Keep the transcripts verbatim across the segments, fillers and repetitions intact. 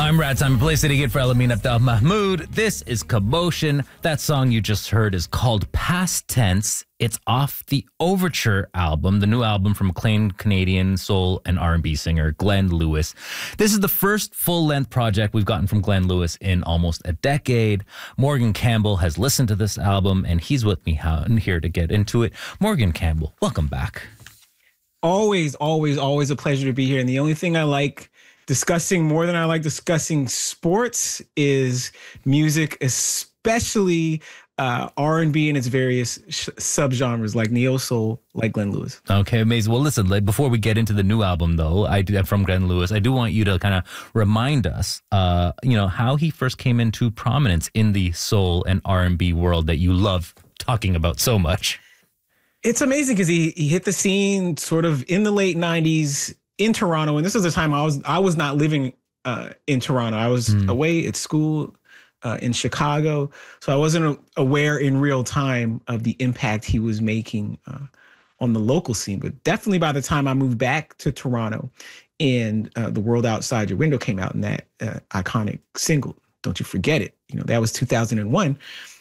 I'm Rats. I'm a place city kid for Elamin Abdel Mahmoud. This is Commotion. That song you just heard is called Past Tense. It's off the Overture album, the new album from acclaimed Canadian soul and R and B singer Glenn Lewis. This is the first full-length project we've gotten from Glenn Lewis in almost a decade. Morgan Campbell has listened to this album, and he's with me here to get into it. Morgan Campbell, welcome back. Always, always, always a pleasure to be here. And the only thing I like discussing more than I like discussing sports is music, especially uh, R and B and its various sh- subgenres like neo soul, like Glenn Lewis. Okay, amazing. Well, listen, like, before we get into the new album, though, I do, from Glenn Lewis, I do want you to kind of remind us, uh, you know, how he first came into prominence in the soul and R and B world that you love talking about so much. It's amazing because he he hit the scene sort of in the late nineties in Toronto, and this was the time I was I was not living uh, in Toronto. I was mm. away at school uh, in Chicago, so I wasn't aware in real time of the impact he was making uh, on the local scene. But definitely by the time I moved back to Toronto, and uh, The World Outside Your Window came out, in that uh, iconic single, "Don't You Forget It." You know, that was two thousand one,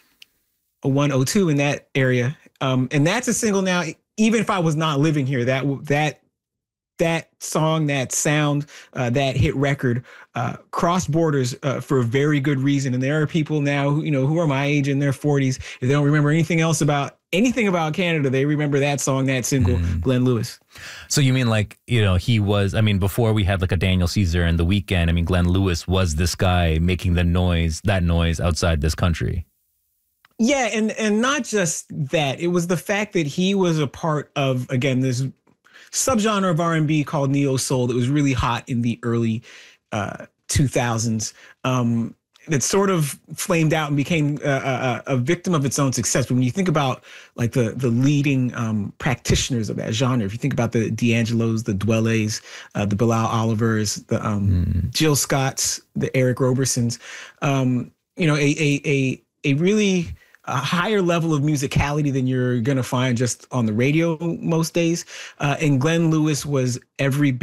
oh one, oh two in that area, um, and that's a single now. Even if I was not living here, that that. That song, that sound, uh, that hit record uh, crossed borders uh, for a very good reason. And there are people now who, you know, who are my age in their forties. If they don't remember anything else about anything about Canada, they remember that song, that single, mm. Glenn Lewis. So you mean like, you know, he was, I mean, before we had like a Daniel Caesar and The Weeknd, I mean, Glenn Lewis was this guy making the noise, that noise outside this country. Yeah. And, and not just that, it was the fact that he was a part of, again, this subgenre of R and B called neo soul that was really hot in the early uh, two thousands. Um, that sort of flamed out and became a, a, a victim of its own success. But when you think about like the the leading um, practitioners of that genre, if you think about the D'Angelos, the Dwellés, uh, the Bilal Olivers, the um, mm. Jill Scotts, the Eric Robersons, um, you know, a a a a really a higher level of musicality than you're going to find just on the radio most days. Uh, and Glenn Lewis was every bit